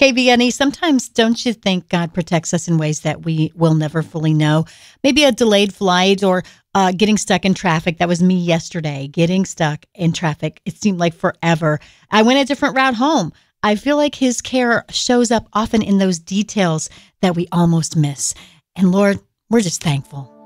KBNE, sometimes don't you think God protects us in ways that we will never fully know? Maybe a delayed flight or getting stuck in traffic. That was me yesterday, getting stuck in traffic. It seemed like forever. I went a different route home. I feel like his care shows up often in those details that we almost miss. And Lord, we're just thankful.